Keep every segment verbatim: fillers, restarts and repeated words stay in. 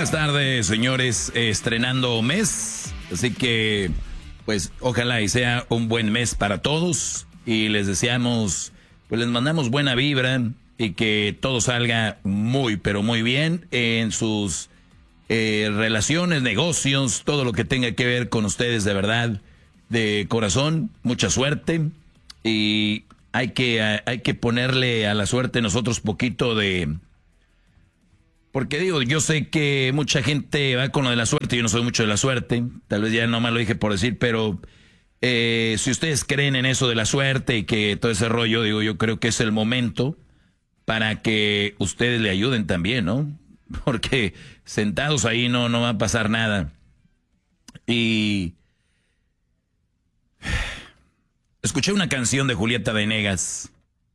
buenas tardes, señores. Eh, estrenando mes, así que, pues, ojalá y sea un buen mes para todos. Y les deseamos, pues les mandamos buena vibra y que todo salga muy, pero muy bien en sus eh, relaciones, negocios, todo lo que tenga que ver con ustedes, de verdad, de corazón. Mucha suerte y hay que, hay que ponerle a la suerte nosotros poquito de... Porque digo, yo sé que mucha gente va con lo de la suerte, yo no soy mucho de la suerte, tal vez ya nomás lo dije por decir, pero eh, si ustedes creen en eso de la suerte y que todo ese rollo, digo, yo creo que es el momento para que ustedes le ayuden también, ¿no? Porque sentados ahí no, no va a pasar nada. Y escuché una canción de Julieta Venegas.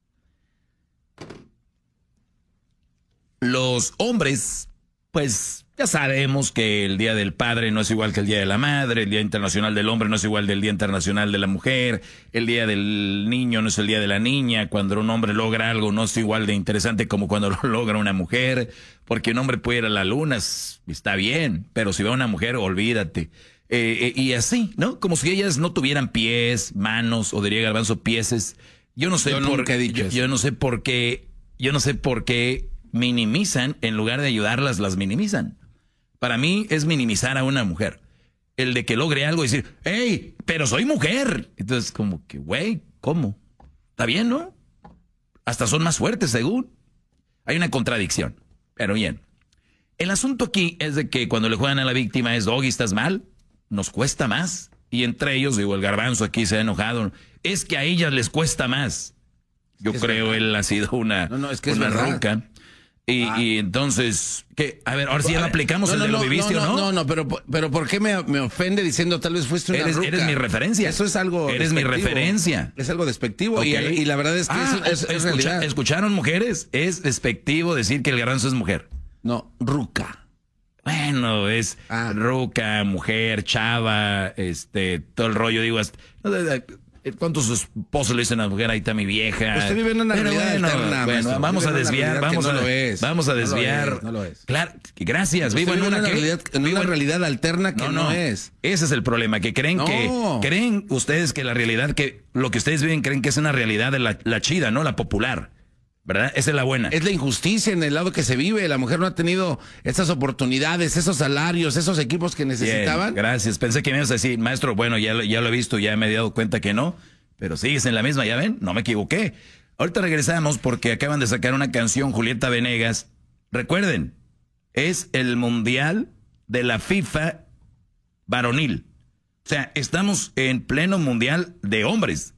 Los hombres, pues ya sabemos que el Día del Padre no es igual que el Día de la Madre, el Día Internacional del Hombre no es igual del Día Internacional de la Mujer, el Día del Niño no es el Día de la Niña, cuando un hombre logra algo no es igual de interesante como cuando lo logra una mujer, porque un hombre puede ir a la luna, está bien, pero si va a una mujer, olvídate. Eh, eh, y así, ¿no? Como si ellas no tuvieran pies, manos, o diría Garbanzo, pieses. Yo no sé yo por nunca he dicho yo, eso. yo no sé por qué, yo no sé por qué minimizan, en lugar de ayudarlas, las minimizan. Para mí es minimizar a una mujer. El de que logre algo y decir, hey, pero soy mujer. Entonces, como que, güey, ¿cómo? Está bien, ¿no? Hasta son más fuertes, según. Hay una contradicción, pero bien. El asunto aquí es de que cuando le juegan a la víctima es, Doggy, ¿estás mal? Nos cuesta más. Y entre ellos, digo, el Garbanzo aquí se ha enojado. Es que a ellas les cuesta más. Yo es creo verdad. Él ha sido una, no, no, es que una es verdad. ruca. Y, ah. y entonces, ¿qué? A ver, ahora sí ya lo aplicamos, no, el no, de lo no, viviste no, o no. No, no, pero, pero ¿por qué me, me ofende diciendo tal vez fuiste una eres, ruca? Eres mi referencia. Eso es algo Eres despectivo. mi referencia. Es algo despectivo. Okay. Y, y la verdad es que ah, es, es, es escucha, realidad. ¿Escucharon, mujeres? Es despectivo decir que el Garbanzo es mujer. No, ruca. Bueno, es ah. ruca, mujer, chava, este, todo el rollo, digo, hasta, ¿cuántos esposos le dicen a la mujer? Ahí está mi vieja. Usted vive en una Pero realidad bueno, alterna, bueno, vamos a desviar, vamos no a, lo es. vamos a desviar. No lo es, no lo es. Claro, gracias. Usted Vivo en una, una que, realidad, en vivo una en, realidad alterna que no, no, no es. Ese es el problema, que creen no. que creen ustedes que la realidad que lo que ustedes viven creen que es una realidad de la, la chida, ¿no? La popular. ¿Verdad? Esa es la buena. Es la injusticia en el lado que se vive. La mujer no ha tenido esas oportunidades, esos salarios, esos equipos que necesitaban. Bien, gracias. Pensé que me ibas a decir, maestro, bueno, ya, ya lo he visto, ya me he dado cuenta que no. Pero sigues en la misma, ¿ya ven? No me equivoqué. Ahorita regresamos porque acaban de sacar una canción, Julieta Venegas. Recuerden, es el mundial de la FIFA varonil. O sea, estamos en pleno mundial de hombres.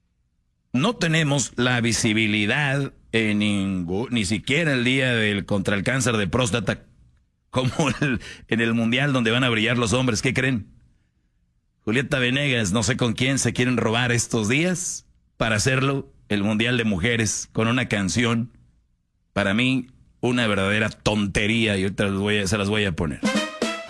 No tenemos la visibilidad en ningún, ni siquiera el día del contra el cáncer de próstata, como el, en el mundial donde van a brillar los hombres. ¿Qué creen? Julieta Venegas, no sé con quién se quieren robar estos días para hacerlo el mundial de mujeres con una canción, para mí, una verdadera tontería, y ahorita las voy a, se las voy a poner.